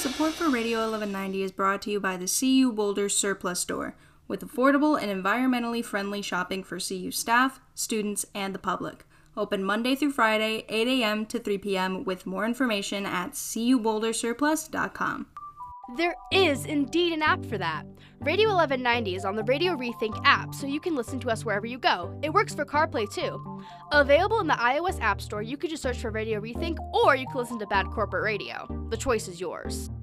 Support for Radio 1190 is brought to you by the CU Boulder Surplus Store, with affordable and environmentally friendly shopping for CU staff, students, and the public. Open Monday through Friday, 8 a.m. to 3 p.m. with more information at cubouldersurplus.com. There is indeed an app for that. Radio 1190 is on the Radio Rethink app, so you can listen to us wherever you go. It works for CarPlay too. Available in the iOS App Store, you could just search for Radio Rethink, or you can listen to Bad Corporate Radio. The choice is yours.